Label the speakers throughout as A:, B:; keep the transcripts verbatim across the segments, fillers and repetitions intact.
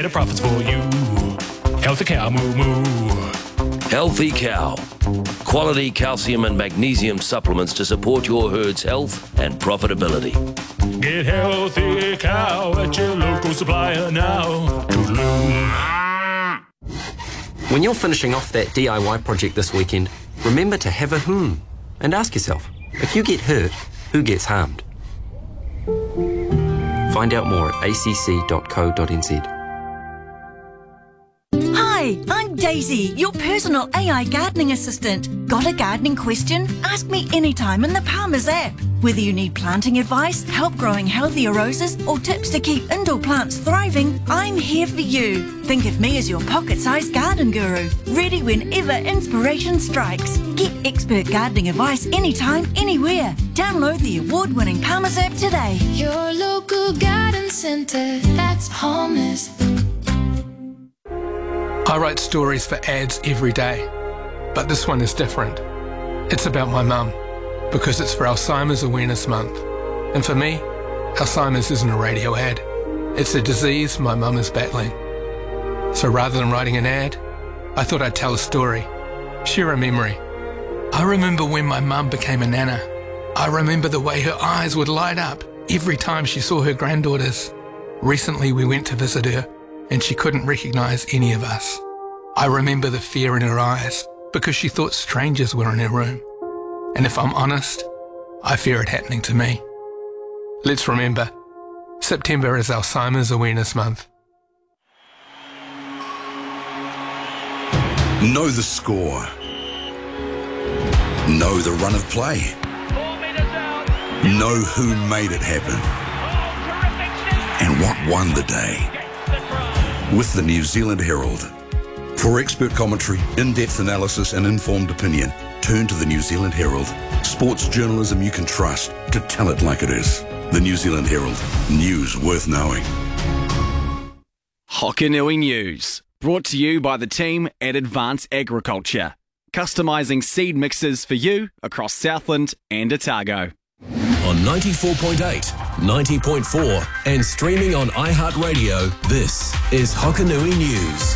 A: better profits for you. Healthy Cow, moo moo.
B: Healthy Cow. Quality calcium and magnesium supplements to support your herd's health and profitability.
A: Get Healthy Cow at your local supplier now. Toodaloo.
C: When you're finishing off that D I Y project this weekend, remember to have a hmm and ask yourself, if you get hurt, who gets harmed? Find out more at a c c dot co dot n z.
D: Hi, I'm Daisy, your personal A I gardening assistant. Got a gardening question? Ask me anytime in the Palmer's app. Whether you need planting advice, help growing healthier roses, or tips to keep indoor plants thriving, I'm here for you. Think of me as your pocket-sized garden guru, ready whenever inspiration strikes. Get expert gardening advice anytime, anywhere. Download the award-winning Palmer's app today.
E: Your local garden centre, that's Palmer's.
F: I write stories for ads every day, but this one is different. It's about my mum, because it's for Alzheimer's Awareness Month. And for me, Alzheimer's isn't a radio ad. It's a disease my mum is battling. So rather than writing an ad, I thought I'd tell a story, share a memory. I remember when my mum became a nana. I remember the way her eyes would light up every time she saw her granddaughters. Recently we went to visit her, and she couldn't recognise any of us. I remember the fear in her eyes because she thought strangers were in her room. And if I'm honest, I fear it happening to me. Let's remember, September is Alzheimer's Awareness Month.
G: Know the score. Know the run of play. Know who made it happen. And what won the day. With the New Zealand Herald. For expert commentary, in-depth analysis and informed opinion, turn to the New Zealand Herald. Sports journalism you can trust to tell it like it is. The New Zealand Herald. News worth knowing.
H: Hokanui News. Brought to you by the team at Advance Agriculture. Customising seed mixes for you across Southland and Otago.
I: On ninety-four point eight, ninety point four and streaming on iHeartRadio, this is Hokanui News.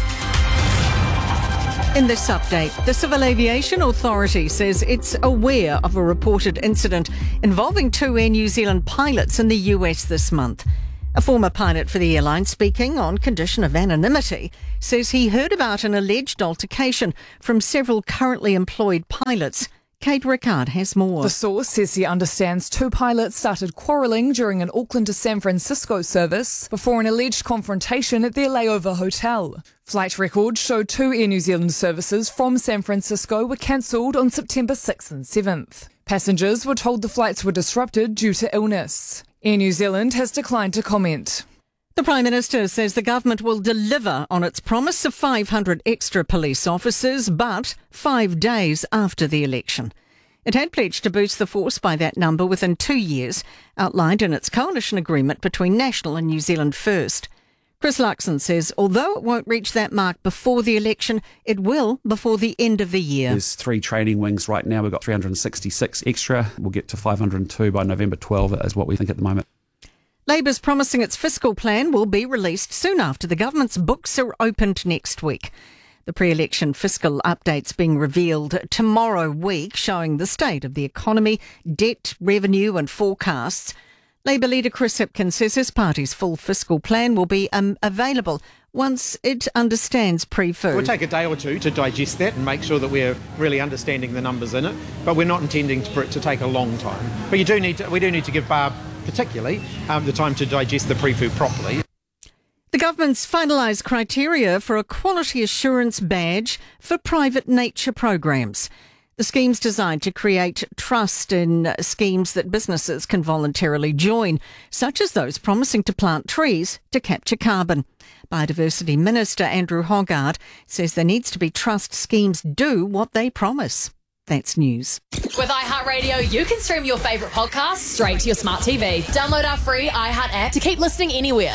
J: In this update, the Civil Aviation Authority says it's aware of a reported incident involving two Air New Zealand pilots in the U S this month. A former pilot for the airline, speaking on condition of anonymity, says he heard about an alleged altercation from several currently employed pilots. Kate Rickard has more.
K: The source says he understands two pilots started quarrelling during an Auckland to San Francisco service before an alleged confrontation at their layover hotel. Flight records show two Air New Zealand services from San Francisco were cancelled on September sixth and seventh. Passengers were told the flights were disrupted due to illness. Air New Zealand has declined to comment.
J: The Prime Minister says the government will deliver on its promise of five hundred extra police officers, but five days after the election. It had pledged to boost the force by that number within two years, outlined in its coalition agreement between National and New Zealand First. Chris Luxon says although it won't reach that mark before the election, it will before the end of the year.
L: There's three training wings right now. We've got three hundred sixty-six extra. We'll get to five hundred two by November twelfth is what we think at the moment.
J: Labour's promising its fiscal plan will be released soon after the government's books are opened next week. The pre-election fiscal update's being revealed tomorrow week, showing the state of the economy, debt, revenue and forecasts. Labour leader Chris Hipkins says his party's full fiscal plan will be um, available once it understands pre-food.
M: We'll take a day or two to digest that and make sure that we're really understanding the numbers in it, but we're not intending for it to take a long time. But you do need to, we do need to give Barb particularly um, the time to digest the pre-food properly.
J: The government's finalised criteria for a quality assurance badge for private nature programs. The scheme's designed to create trust in schemes that businesses can voluntarily join, such as those promising to plant trees to capture carbon. Biodiversity Minister Andrew Hoggard says there needs to be trust schemes do what they promise. That's news.
N: With iHeartRadio, you can stream your favourite podcasts straight to your smart T V. Download our free iHeart app to keep listening anywhere.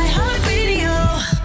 N: iHeartRadio.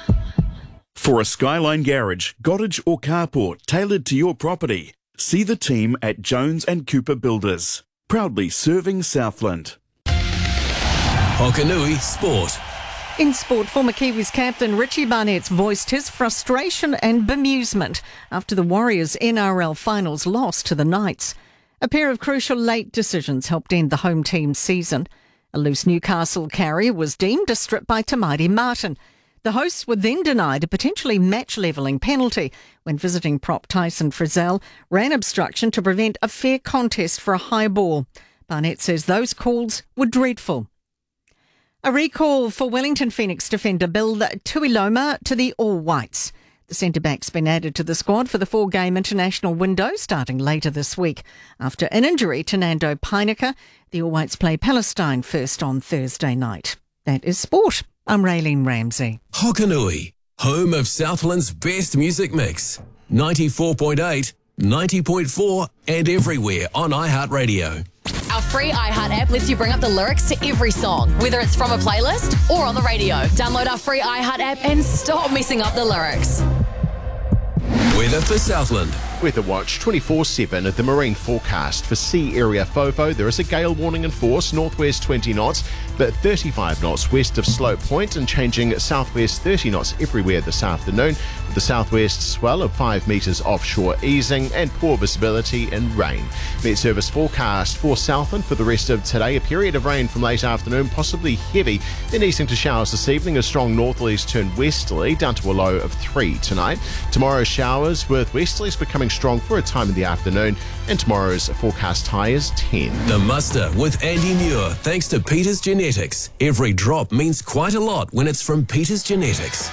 O: For a Skyline garage, cottage or carport tailored to your property, see the team at Jones and Cooper Builders. Proudly serving Southland.
I: Hokanui Sport.
J: In sport, former Kiwis captain Richie Barnett's voiced his frustration and bemusement after the Warriors' N R L finals loss to the Knights. A pair of crucial late decisions helped end the home team's season. A loose Newcastle carrier was deemed a strip by Tamaiti Martin. The hosts were then denied a potentially match-levelling penalty when visiting prop Tyson Frizzell ran obstruction to prevent a fair contest for a high ball. Barnett says those calls were dreadful. A recall for Wellington Phoenix defender Bill Tuiloma to the All Whites. The centre-back's been added to the squad for the four-game international window starting later this week. After an injury to Nando Painika, the All Whites play Palestine first on Thursday night. That is sport. I'm Raylene Ramsey.
I: Hokanui, home of Southland's best music mix. ninety-four point eight, ninety point four and everywhere on iHeartRadio.
N: Our free iHeart app lets you bring up the lyrics to every song, whether it's from a playlist or on the radio. Download our free iHeart app and stop messing up the lyrics.
I: Weather for Southland.
P: Weather Watch twenty-four seven at the marine forecast. For sea area FOFO, there is a gale warning in force, northwest twenty knots, but thirty-five knots west of Slope Point and changing southwest thirty knots everywhere this afternoon. With the southwest swell of five metres offshore easing and poor visibility and rain. Met Service forecast for Southland for the rest of today. A period of rain from late afternoon, possibly heavy, then easing to showers this evening. A strong northerlies turn westerly down to a low of three tonight. Tomorrow showers with westerlies becoming strong for a time in the afternoon, and tomorrow's forecast high is ten.
I: The Muster with Andy Muir, thanks to Peters Genetics. Every drop means quite a lot when it's from Peters Genetics.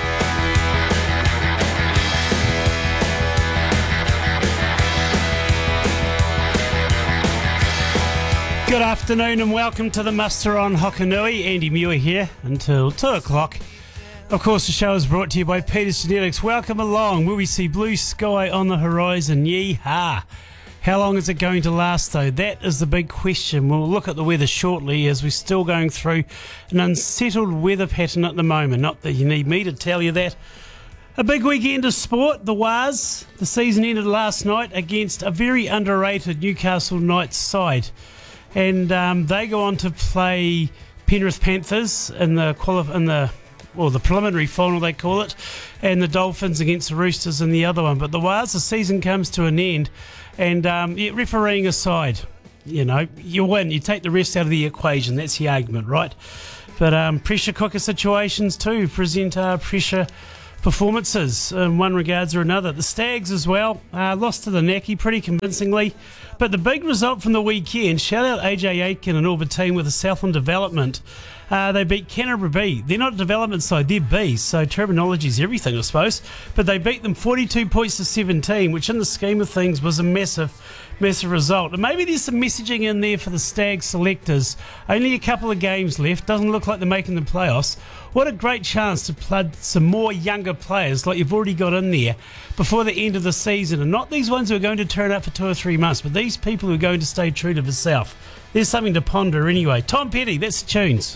Q: Good afternoon and welcome to the Muster on Hokanui. Andy Muir here until two o'clock. Of course, the show is brought to you by Peters Genetics. Welcome along. Will we see blue sky on the horizon? Yee-ha. How long is it going to last, though? That is the big question. We'll look at the weather shortly as we're still going through an unsettled weather pattern at the moment. Not that you need me to tell you that. A big weekend of sport, the Waz. The season ended last night against a very underrated Newcastle Knights side. And um, they go on to play Penrith Panthers in the quali- in the well, the preliminary final they call it, and the Dolphins against the Roosters in the other one. But the Waz, the season comes to an end, and um, yeah, refereeing aside, you know, you win. You take the rest out of the equation. That's the argument, right? But um, pressure cooker situations too present uh, pressure performances in one regards or another. The Stags as well, uh, lost to the Naki pretty convincingly. But the big result from the weekend, shout out A J Aitken and all the team with the Southland development. Uh, they beat Canterbury B. They're not a development side, they're B, so terminology is everything, I suppose. But they beat them forty-two points to seventeen, which in the scheme of things was a massive, massive result. And maybe there's some messaging in there for the Stag selectors. Only a couple of games left, doesn't look like they're making the playoffs. What a great chance to flood some more younger players like you've already got in there before the end of the season. And not these ones who are going to turn up for two or three months, but these people who are going to stay true to the South. There's something to ponder anyway. Tom Petty, that's the tunes.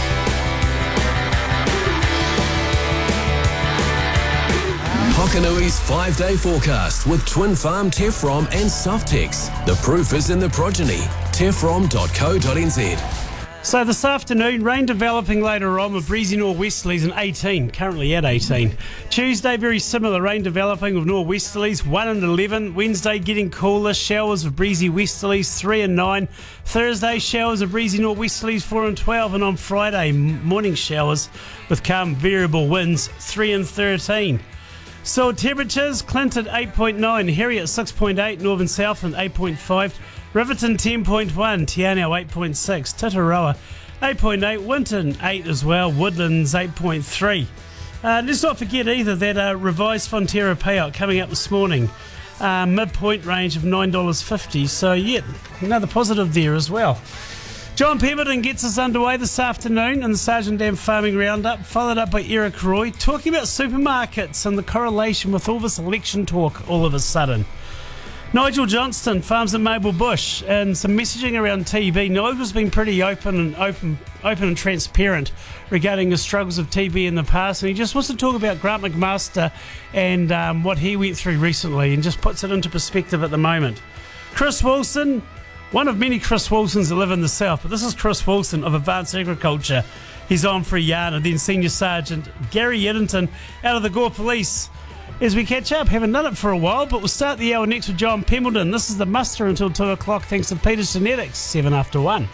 I: Hokanui's five-day forecast with Twin Farm, Tefrom and Softex. The proof is in the progeny. tefrom dot co dot n z.
Q: So this afternoon, rain developing later on with breezy nor'westerlies and eighteen, currently at eighteen. Tuesday, very similar, rain developing with nor'westerlies, one and eleven. Wednesday, getting cooler, showers of breezy westerlies, three and nine. Thursday, showers of breezy nor'westerlies, four and twelve. And on Friday, morning showers with calm variable winds, three and thirteen. So temperatures, Clinton eight point nine, Heriot six point eight, Northern Southland eight point five, Riverton ten point one, Te Anau eight point six, Tataroa eight point eight, Winton eight as well, Woodlands eight point three. Uh, let's not forget either that uh, revised Fonterra payout coming up this morning, uh, midpoint range of nine dollars fifty, so yeah, another positive there as well. John Pemberton gets us underway this afternoon in the Sergeant Dam Farming Roundup, followed up by Eric Roy, talking about supermarkets and the correlation with all this election talk all of a sudden. Nigel Johnston, Farms at Maple Bush, and some messaging around T B. Nigel's been pretty open and open, open and transparent regarding the struggles of T B in the past, and he just wants to talk about Grant McMaster and um, what he went through recently, and just puts it into perspective at the moment. Chris Wilson, one of many Chris Wilsons that live in the south, but this is Chris Wilson of Advanced Agriculture. He's on for a yarn. And then Senior Sergeant Gary Eddington out of the Gore Police. As we catch up, haven't done it for a while, but we'll start the hour next with John Pemberton. This is the muster until two o'clock, thanks to Peters Genetics, seven after one.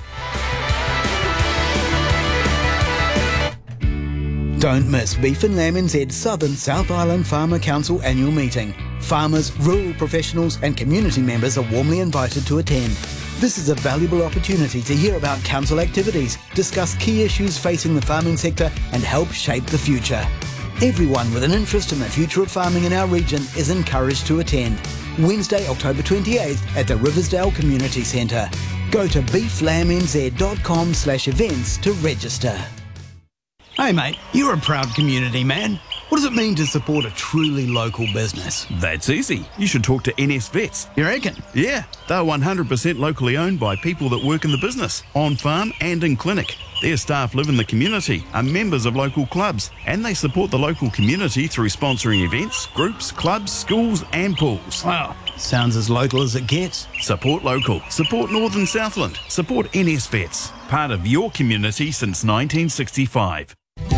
R: Don't miss Beef and Lamb N Z's Southern South Island Farmer Council annual meeting. Farmers, rural professionals and community members are warmly invited to attend. This is a valuable opportunity to hear about council activities, discuss key issues facing the farming sector and help shape the future. Everyone with an interest in the future of farming in our region is encouraged to attend. Wednesday, October twenty-eighth at the Riversdale Community Centre. Go to beef lamb n z dot com slash events to register.
S: Hey mate, you're a proud community man. What does it mean to support a truly local business?
O: That's easy. You should talk to N S Vets.
S: You reckon?
O: Yeah, they're one hundred percent locally owned by people that work in the business, on farm and in clinic. Their staff live in the community, are members of local clubs, and they support the local community through sponsoring events, groups, clubs, schools and pools.
S: Wow, sounds as local as it gets.
O: Support local. Support Northern Southland. Support N S Vets. Part of your community since nineteen sixty-five.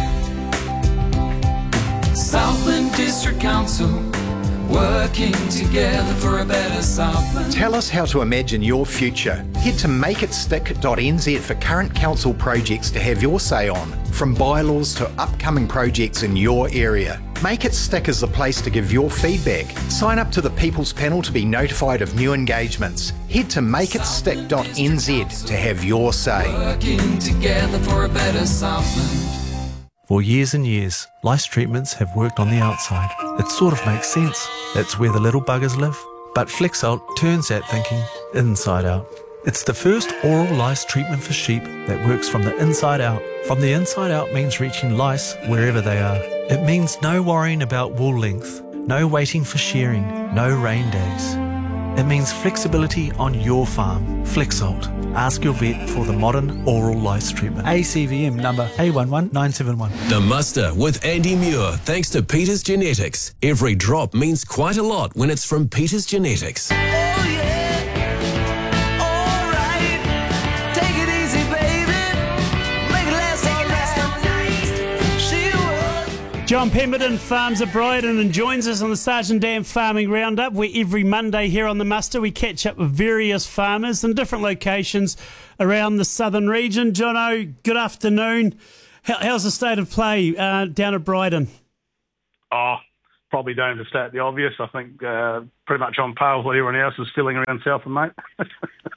T: Southland District Council, working together for a better Southland.
U: Tell us how to imagine your future. Head to make it stick dot n z for current council projects to have your say on, from bylaws to upcoming projects in your area. Make It Stick is the place to give your feedback. Sign up to the People's Panel to be notified of new engagements. Head to make it stick dot n z to have your say.
T: Working together for a better Southland.
V: For years and years, lice treatments have worked on the outside. It sort of makes sense. That's where the little buggers live. But Flexalt turns that thinking inside out. It's the first oral lice treatment for sheep that works from the inside out. From the inside out means reaching lice wherever they are. It means no worrying about wool length, no waiting for shearing, no rain days. It means flexibility on your farm. Flexalt. Ask your vet for the modern oral lice treatment. A C V M number A one one nine seven one.
I: The Muster with Andy Muir, thanks to Peters Genetics. Every drop means quite a lot when it's from Peters Genetics.
Q: John Pemberton farms at Bryden and joins us on the Sergeant Dam Farming Roundup, where every Monday here on the Muster we catch up with various farmers in different locations around the southern region. Jono, good afternoon. How, how's the state of play uh, down at Bryden?
W: Oh, probably don't have to state the obvious. I think uh, pretty much on par with what everyone else is feeling around Southland, mate.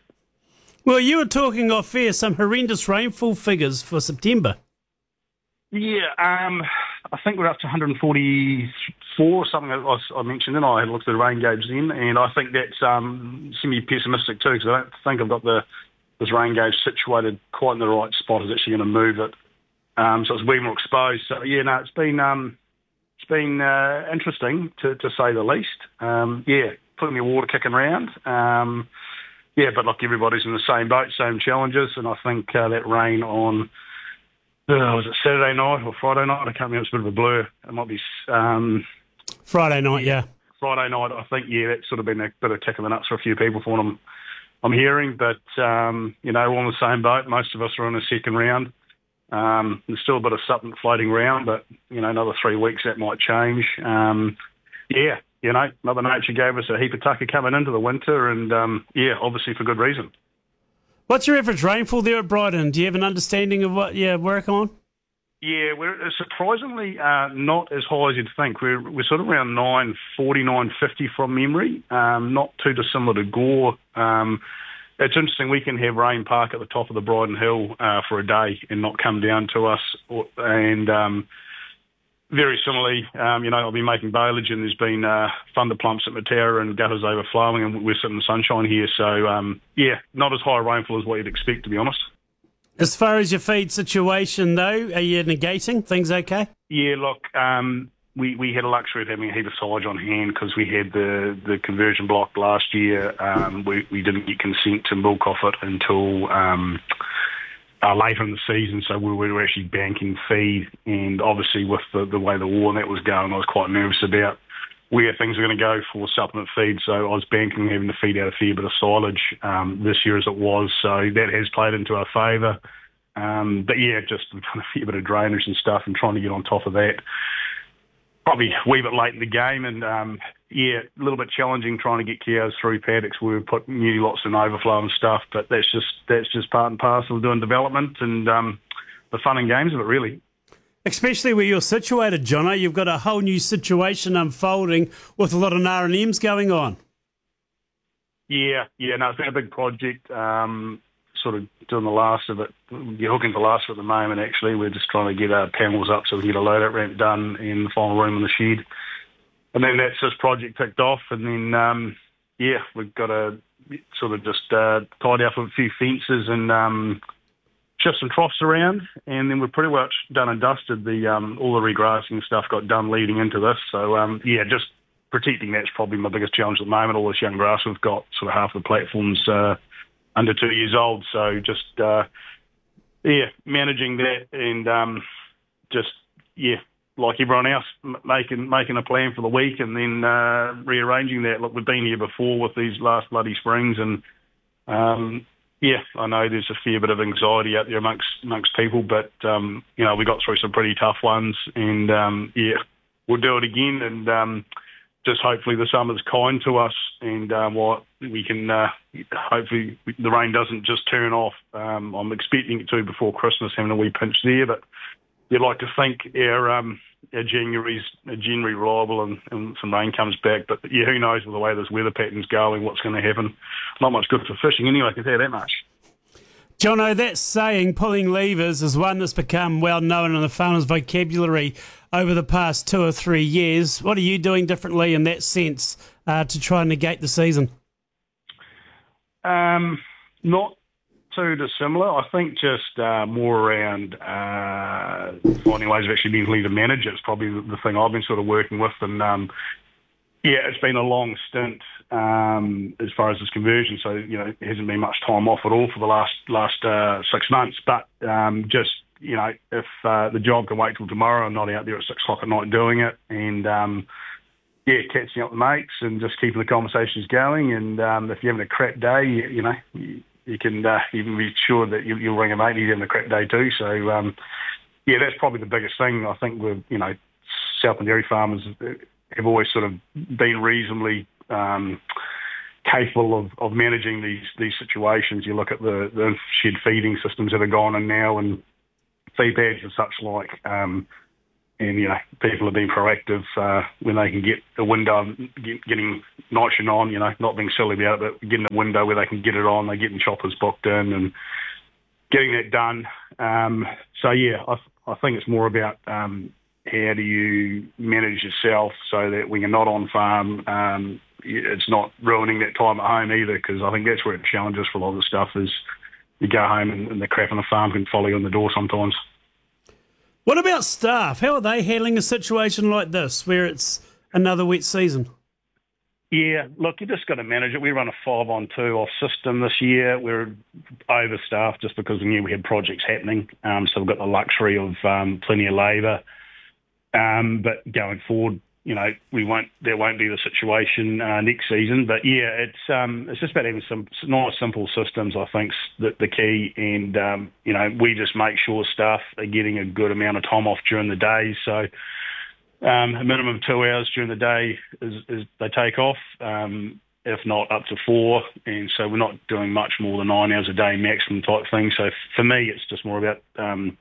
Q: Well, you were talking off air some horrendous rainfall figures for September.
W: Yeah, um, I think we're up to one hundred forty-four, something that I, I mentioned, and I had looked at the rain gauge then, and I think that's um, semi-pessimistic too, because I don't think I've got the this rain gauge situated quite in the right spot. It's actually going to move it, um, so it's way more exposed. So yeah, no, it's been um, it's been uh, interesting to, to say the least. Um, yeah, plenty of water kicking around. Um, yeah, but like everybody's in the same boat, same challenges, and I think uh, that rain on. Uh, was it Saturday night or Friday night? I can't remember. It's a bit of a blur. It might be um,
Q: Friday night, yeah.
W: Friday night, I think. Yeah, that's sort of been a bit of kick in the nuts for a few people from what I'm, I'm hearing. But um, you know, we're on the same boat. Most of us are in the second round. Um, there's still a bit of something floating around, but you know, another three weeks that might change. Um, yeah, you know, Mother Nature gave us a heap of tucker coming into the winter, and um, yeah, obviously for good reason.
Q: What's your average rainfall there at Bryden? Do you have an understanding of what you work on?
W: Yeah, we're surprisingly uh, not as high as you'd think. We're we're sort of around nine forty, nine fifty from memory, um, not too dissimilar to Gore. Um, it's interesting, we can have rain park at the top of the Bryden Hill uh, for a day and not come down to us. And um, very similarly, um, you know, I've been making baleage and there's been uh, thunder plumps at Matera and gutters overflowing, and we're sitting in the sunshine here. So, um, yeah, not as high rainfall as what you'd expect, to be honest.
Q: As far as your feed situation, though, are you negating? Things okay?
W: Yeah, look, um, we, we had a luxury of having a heap of silage on hand because we had the, the conversion block last year. Um, we, we didn't get consent to milk off it until... Um, Uh, later in the season, so we were actually banking feed, and obviously with the, the way the war and that was going, I was quite nervous about where things were going to go for supplement feed, so I was banking having to feed out a fair bit of silage um, this year as it was, so that has played into our favour. Um, but yeah, just a fair bit of drainage and stuff and trying to get on top of that. Probably a wee bit late in the game and, um, yeah, a little bit challenging trying to get cows through paddocks where we put new lots in overflow and stuff, but that's just that's just part and parcel of doing development and um, the fun and games of it, really.
Q: Especially where you're situated, Jono, you've got a whole new situation unfolding with a lot of R and M's going on.
W: Yeah, yeah, no, it's been a big project. Um, sort of doing the last of it. You're hooking the last of it at the moment, actually. We're just trying to get our panels up so we can get a loadout ramp done in the final room in the shed. And then that's this project ticked off. And then, um, yeah, we've got to sort of just uh, tidy up a few fences and um, shift some troughs around. And then we're pretty much done and dusted. The um, all the regrassing stuff got done leading into this. So, um, yeah, just protecting that's probably my biggest challenge at the moment. All this young grass we've got, sort of half the platforms uh, under two years old. So just, uh, yeah, managing that and um, just, yeah, like everyone else, m- making making a plan for the week and then uh, rearranging that. Look, we've been here before with these last bloody springs and, um, yeah, I know there's a fair bit of anxiety out there amongst, amongst people, but, um, you know, we got through some pretty tough ones and, um, yeah, we'll do it again and, um, just hopefully the summer's kind to us and um, what we can, uh, hopefully the rain doesn't just turn off. Um, I'm expecting it to before Christmas, having a wee pinch there, but you'd like to think our, um, our January's uh, January reliable and, and some rain comes back. But yeah, who knows with the way this weather pattern's going, what's going to happen. Not much good for fishing anyway, I can tell you that much.
Q: Jono, that saying, pulling levers, is one that's become well known in the farmers' vocabulary over the past two or three years. What are you doing differently in that sense uh, to try and negate the season?
W: Um, not too dissimilar. I think just uh, more around uh, finding ways of actually being able to manage it. It's probably the, the thing I've been sort of working with. And um, yeah, it's been a long stint um, as far as this conversion. So, you know, there hasn't been much time off at all for the last last uh, six months. But um, just, you know, if uh, the job can wait till tomorrow, I'm not out there at six o'clock at night doing it. And, um, yeah, catching up with mates and just keeping the conversations going. And um, if you're having a crap day, you, you know, you, you can uh, you can be sure that you, you'll ring a mate and he's having a crap day too. So, um, yeah, that's probably the biggest thing. I think we're, you know, Southland dairy farmers have always sort of been reasonably um, capable of, of managing these these situations. You look at the, the shed feeding systems that are gone in now and feed bags and such like, um, and, you know, people have been proactive uh, when they can get a window, get, getting nitrogen on, you know, not being silly about it, but getting a window where they can get it on, they're getting choppers booked in and getting that done. Um, so, yeah, I, I think it's more about um, how do you manage yourself so that when you're not on farm, um, it's not ruining that time at home either, because I think that's where it challenges for a lot of the stuff is you go home and, and the crap on the farm can follow you on the door sometimes.
Q: What about staff? How are they handling a situation like this where it's another wet season?
W: Yeah, look, you just got to manage it. We run a five on two off system this year. We're overstaffed just because we knew we had projects happening. Um, so we've got the luxury of um, plenty of labour. Um, but going forward, you know, we won't. There won't be the situation uh, next season. But yeah, it's um, it's just about having some nice, simple systems. I think's the, the key, and um, you know, we just make sure staff are getting a good amount of time off during the day. So um, a minimum of two hours during the day is, is they take off, um, if not up to four. And so we're not doing much more than nine hours a day maximum type thing. So for me, it's just more about um,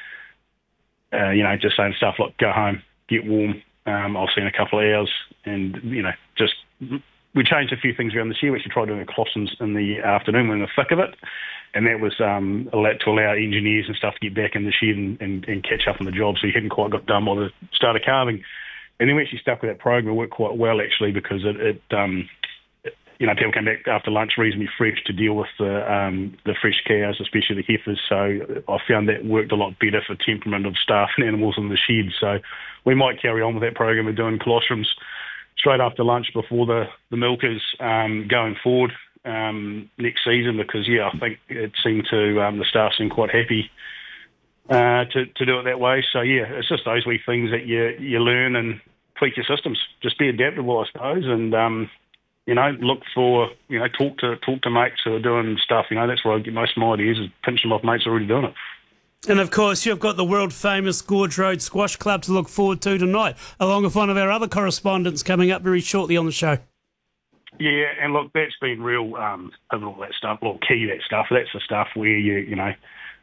W: uh, you know, just saying stuff like go home, get warm. Um, I'll see in a couple of hours, and you know, just we changed a few things around this year. We actually tried doing a Colossians in the afternoon, we're in the thick of it, and that was um, to allow engineers and stuff to get back in the shed and, and, and catch up on the job. So you hadn't quite got done by the start of calving, and then we actually stuck with that program. It worked quite well actually because it, it um, you know, people came back after lunch reasonably fresh to deal with the um, the fresh cows, especially the heifers. So I found that worked a lot better for temperament of staff and animals in the shed. So we might carry on with that program of doing colostrums straight after lunch before the, the milkers um, going forward um, next season because, yeah, I think it seemed to, um, the staff seemed quite happy uh, to, to do it that way. So, yeah, it's just those wee things that you, you learn and tweak your systems. Just be adaptable, I suppose, and, um, you know, look for, you know, talk to talk to mates who are doing stuff. You know, that's where I get most of my ideas is pinching them off mates who are already doing it.
Q: And of course, you've got the world famous Gorge Road Squash Club to look forward to tonight, along with one of our other correspondents coming up very shortly on the show.
W: Yeah, and look, that's been real um, pivotal, that stuff, or key, that stuff. That's the stuff where you, you know,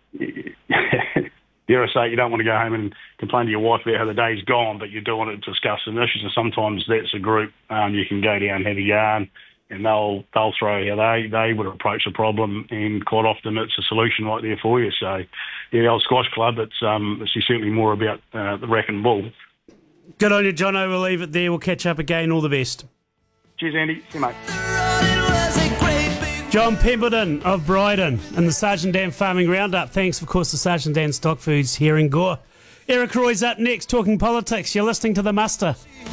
W: dare I say, you don't want to go home and complain to your wife about how the day's gone, but you do want to discuss some issues, and sometimes that's a group um, you can go down, have a yarn, and they'll they'll throw how they, they would approach a problem, and quite often it's a solution right there for you. So, yeah, the old squash club, it's, um, it's certainly more about uh, the rack and ball.
Q: Good on you, Jono. We'll leave it there. We'll catch up again. All the best.
W: Cheers, Andy. See you, mate.
Q: John Pemberton of Bryden and the Sergeant Dan Farming Roundup. Thanks, of course, to Sergeant Dan Stock Foods here in Gore. Eric Roy's up next, talking politics. You're listening to The Muster.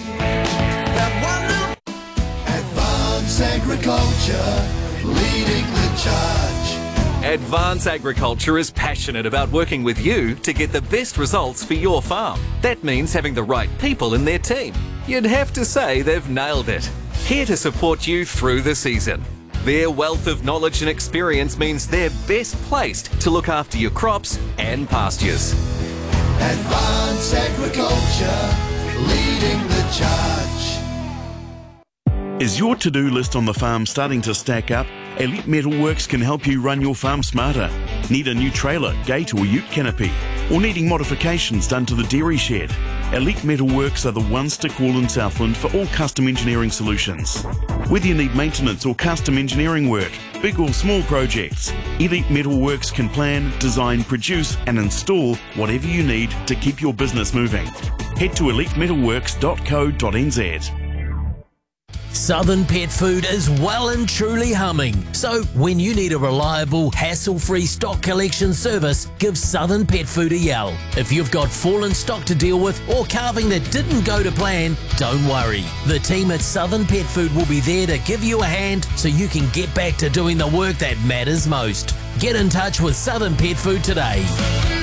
A: Advance Agriculture, leading the charge.
B: Advance Agriculture is passionate about working with you to get the best results for your farm. That means having the right people in their team. You'd have to say they've nailed it. Here to support you through the season. Their wealth of knowledge and experience means they're best placed to look after your crops and pastures.
A: Advance Agriculture, leading the charge.
O: Is your to-do list on the farm starting to stack up? Elite Metalworks can help you run your farm smarter. Need a new trailer, gate or ute canopy? Or needing modifications done to the dairy shed? Elite Metalworks are the ones to call in Southland for all custom engineering solutions. Whether you need maintenance or custom engineering work, big or small projects, Elite Metalworks can plan, design, produce and install whatever you need to keep your business moving. Head to elite metalworks dot co dot n z.
I: Southern Pet Food is well and truly humming. So when you need a reliable, hassle-free stock collection service, give Southern Pet Food a yell. If you've got fallen stock to deal with or calving that didn't go to plan, don't worry. The team at Southern Pet Food will be there to give you a hand so you can get back to doing the work that matters most. Get in touch with Southern Pet Food today.